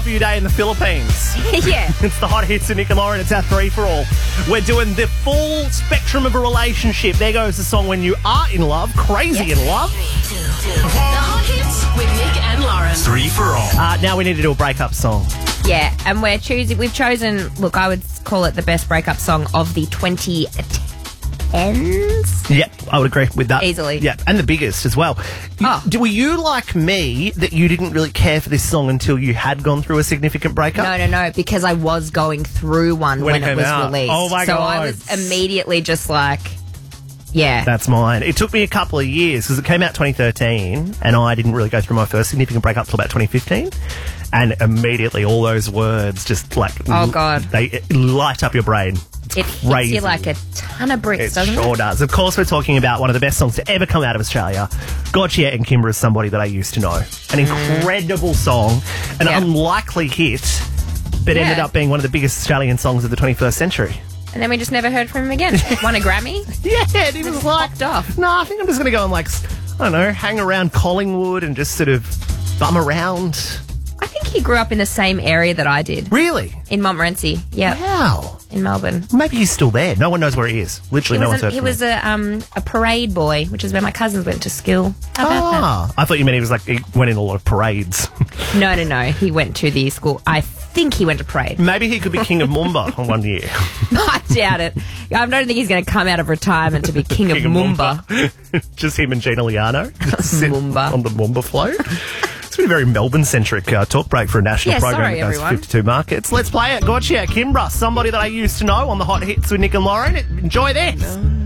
curfew day in the Philippines. Yeah. It's the hot hits of Nick and Lauren. It's our 3 for all. We're doing the full spectrum of a relationship. There goes the song When You Are in Love, Crazy in Love. The hot hits with Nick and Lauren. 3 for all. Now we need to do a breakup song. Yeah, and we've chosen, look, I would call it the best breakup song of the 2010s. Yep, I would agree with that. Easily. Yeah, and the biggest as well. Were you like me that you didn't really care for this song until you had gone through a significant breakup? No, because I was going through one when it was released. Oh my so God. I was immediately just like, yeah. That's mine. It took me a couple of years because it came out 2013 and I didn't really go through my first significant breakup till about 2015. And immediately all those words just like... Oh, God. They light up your brain. It hits you like a ton of bricks, doesn't it? It sure does. Of course, we're talking about one of the best songs to ever come out of Australia. Gotcha and Kimber is somebody that I used to know. An incredible song, an unlikely hit, but ended up being one of the biggest Australian songs of the 21st century. And then we just never heard from him again. Won a Grammy? Yeah, and he was like... Popped off. No, I think I'm just going to go and I don't know, hang around Collingwood and just sort of bum around. I think he grew up in the same area that I did. Really? In Montmorency. Yeah. Wow. In Melbourne. Maybe he's still there. No one knows where he is. Literally, no one's heard from him. He was a parade boy, which is where my cousins went to school. How about I thought you meant he went in a lot of parades. that? No. He went to the school. I think he went to parade. Maybe he could be King of Moomba on one year. I doubt it. I don't think he's going to come out of retirement to be King of Moomba. Just him and Gina Liano. Moomba. On the Moomba flow. It's been a very Melbourne-centric talk break for a national program that goes 52 markets. Let's play it. Gotcha, Kimbra, somebody that I used to know on the hot hits with Nick and Lauren. Enjoy this.